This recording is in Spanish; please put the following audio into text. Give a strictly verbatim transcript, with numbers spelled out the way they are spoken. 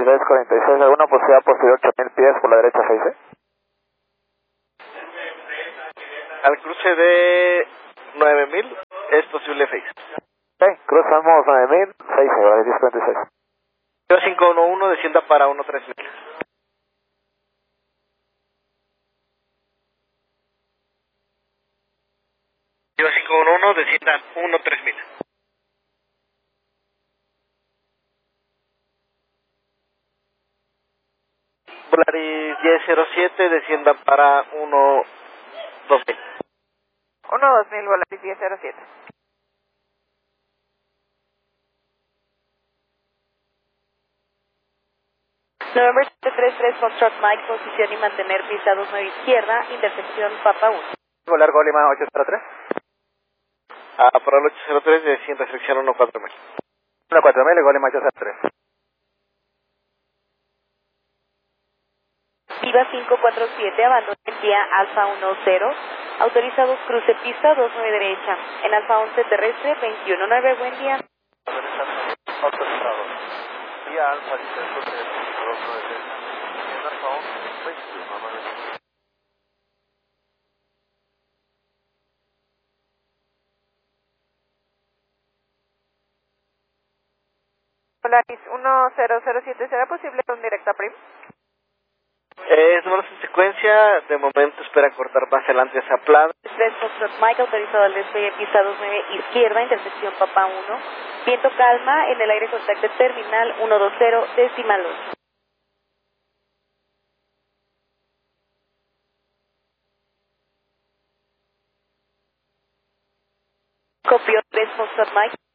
tres cuarenta y seis a uno, posibilidad posterior ocho mil pies por la derecha seis. Al cruce de nueve mil es posible face. Ok, cruzamos nueve mil, seis, vale, diez cuarenta y seis. Kilo cinco uno uno descienda para uno tres mil. Kilo cinco uno uno descienda uno tres mil. Volaris diez cero siete descienda para uno dos mil. uno dos mil, Volaris diez cero siete. November siete tres tres, Foxtrot Mike, posición y mantener pista dos nueve izquierda, intersección Papa uno. Volar Gol Lima ocho cero tres. Ah, para el ocho cero tres descienda sección uno cuatro mil. uno cuatro mil, Gol Lima ocho cero tres. Viva cinco cuatro siete, abandono en vía Alfa uno cero, autorizados cruce pista dos nueve derecha, en Alfa once terrestre veintiuno nueve, buen día. Autorizado. Vía Alfa Centro terrestre dos nueve derecha, en Alfa once veintiuno nueve. Volaris uno cero cero siete, ¿será posible un directo a Prim? Es números en secuencia, de momento espera cortar más adelante esa plana. tres Foxtrot Mike, autorizado al despegue pista dos nueve izquierda, intersección Papa uno, viento calma, en el aire contacto terminal uno dos cero, decimal ocho. Copio tres Foxtrot Mike.